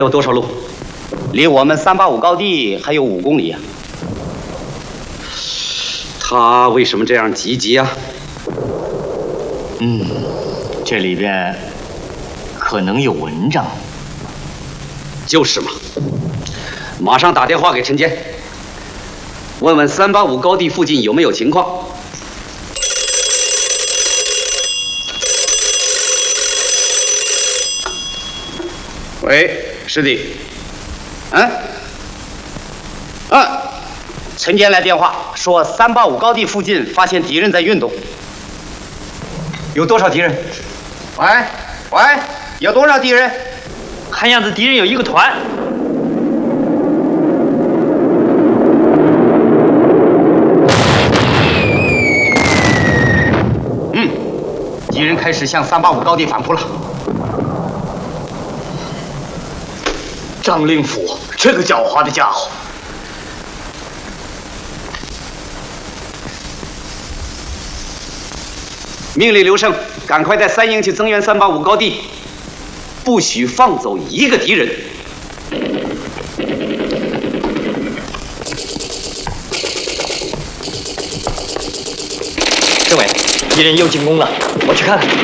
有多少路？离我们385高地还有5公里啊！ 他为什么这样积极啊？ 这里边可能有文章。 就是嘛，马上打电话给陈坚，问问385高地附近有没有情况。喂，师弟。 陈坚来电话说385高地附近发现敌人在运动。有多少敌人？喂，有多少敌人？ 看样子敌人有一个团。 敌人开始向385高地反扑了。 张令甫这个狡猾的家伙。 命令刘胜，赶快带3营去增援385高地，不许放走一个敌人。 政委，敌人又进攻了，我去看看。